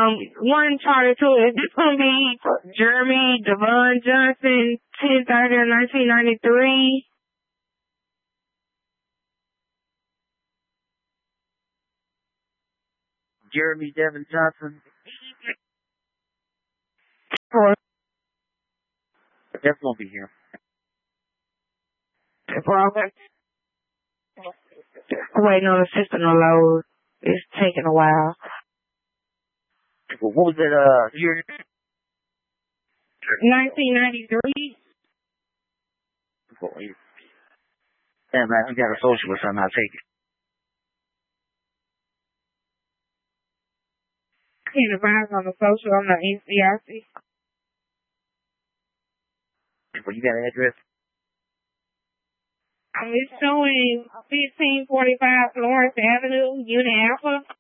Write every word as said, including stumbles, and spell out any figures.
Um, one charter two, is this going to be Jeremy Devon Johnson, ten thirty of nineteen ninety-three? Jeremy Devon Johnson. Four. That won't be here. Robert. Waiting on the system to load. It's taking a while. Well, what was that, uh, year? nineteen ninety-three. Yeah, man, we got a socialist, I'm not taking. Can't advise on the social, I'm not N C I C. Well, you got an address? Um, it's showing fifteen forty-five Florence Avenue, Unit Alpha.